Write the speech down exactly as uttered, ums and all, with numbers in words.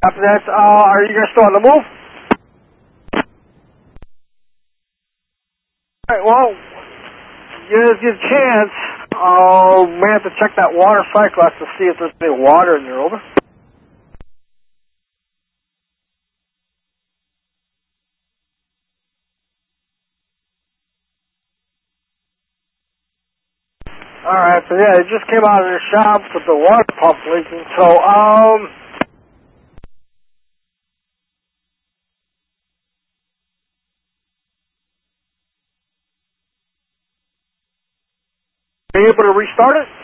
After that, uh, are you guys still on the move? Alright, well, give you a chance. Uh, may have to check that water cyclist to see if there's any water in there, over. Alright, so yeah, it just came out of the shop with the water pump leaking, so, um... are you able to restart it?